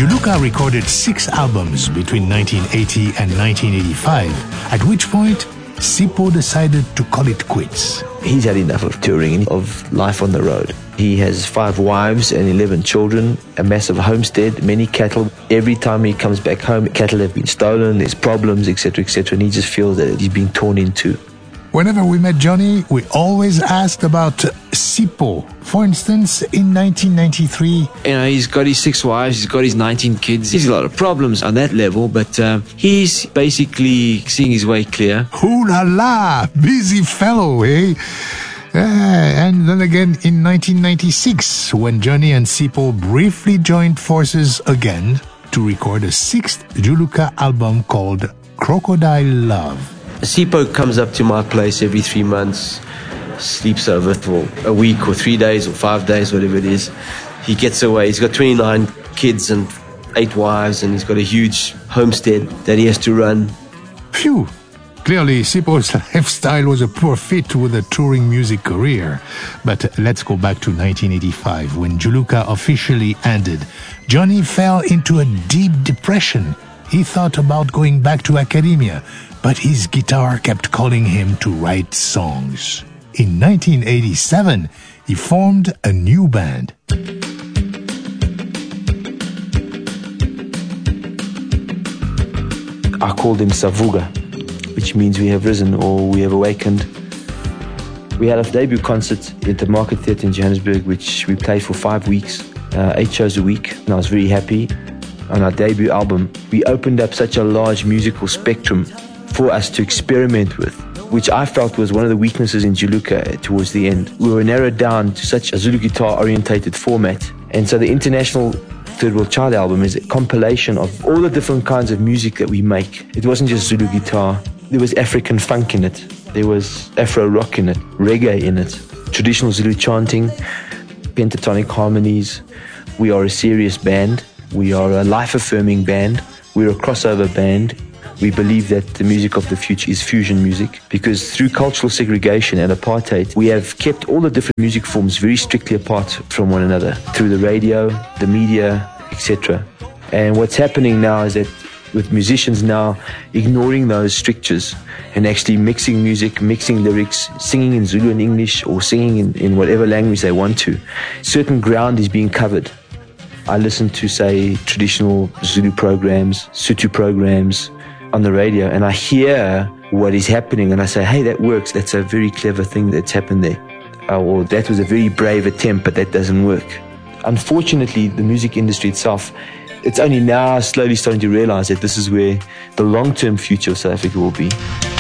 Juluka recorded 6 albums between 1980 and 1985, at which point Sipho decided to call it quits. He's had enough of touring, of life on the road. He has 5 wives and 11 children, a massive homestead, many cattle. Every time he comes back home, cattle have been stolen, there's problems, etc., etc., and he just feels that he's being torn in two. Whenever we met Johnny, we always asked about Sipho. For instance, in 1993... he's got his 6 wives, he's got his 19 kids. He's a lot of problems on that level, but he's basically seeing his way clear. Ooh la la! Busy fellow, eh? And then again in 1996, when Johnny and Sipho briefly joined forces again to record a 6th Juluka album called Crocodile Love. Sipho comes up to my place every 3 months, sleeps over for a week or 3 days or 5 days, whatever it is. He gets away. He's got 29 kids and 8 wives, and he's got a huge homestead that he has to run. Phew! Clearly, Sipho's lifestyle was a poor fit with a touring music career. But let's go back to 1985, when Juluka officially ended. Johnny fell into a deep depression. He thought about going back to academia, but his guitar kept calling him to write songs. In 1987, he formed a new band. I called him Savuga, which means we have risen or we have awakened. We had a debut concert at the Market Theatre in Johannesburg, which we played for 5 weeks, 8 shows a week, and I was very happy. On our debut album, we opened up such a large musical spectrum for us to experiment with, which I felt was one of the weaknesses in Juluka towards the end. We were narrowed down to such a Zulu guitar-orientated format, and so the International Third World Child album is a compilation of all the different kinds of music that we make. It wasn't just Zulu guitar. There was African funk in it. There was Afro rock in it, reggae in it, traditional Zulu chanting, pentatonic harmonies. We are a serious band. We are a life-affirming band. We're a crossover band. We believe that the music of the future is fusion music, because through cultural segregation and apartheid, we have kept all the different music forms very strictly apart from one another through the radio, the media, etc. And what's happening now is that with musicians now ignoring those strictures and actually mixing music, mixing lyrics, singing in Zulu and English or singing in whatever language they want to, certain ground is being covered. I listen to, say, traditional Zulu programs, Sotho programs on the radio, and I hear what is happening, and I say, hey, that works. That's a very clever thing that's happened there. Or that was a very brave attempt, but that doesn't work. Unfortunately, the music industry itself, it's only now slowly starting to realize that this is where the long-term future of South Africa will be.